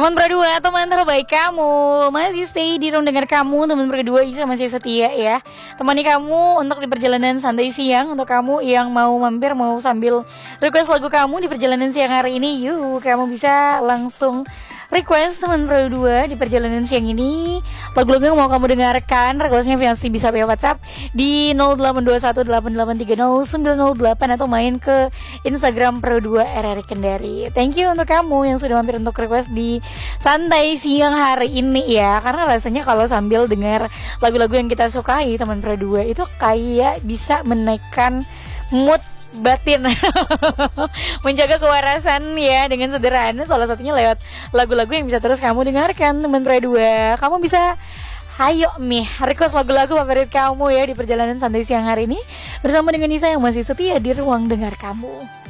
Teman berdua, teman terbaik kamu masih stay di ruang dengar kamu. Teman berdua Isa masih setia ya, temani kamu untuk di perjalanan santai siang. Untuk kamu yang mau mampir, mau sambil request lagu kamu di perjalanan siang hari ini, yuk kamu bisa langsung request teman berdua di perjalanan siang ini. Lagu-lagu yang mau kamu dengarkan, requestnya masih bisa via WhatsApp di 082188300908 atau main ke Instagram Pro2 RRI Kendari. Thank you untuk kamu yang sudah mampir untuk request di santai siang hari ini ya. Karena rasanya kalau sambil dengar lagu-lagu yang kita sukai teman Pro2 itu kayak bisa menaikkan mood batin menjaga kewarasan ya dengan sederhana, salah satunya lewat lagu-lagu yang bisa terus kamu dengarkan teman Pro2. Kamu bisa hayo nih request lagu-lagu favorit kamu ya di perjalanan santai siang hari ini bersama dengan Nisa yang masih setia di ruang dengar kamu.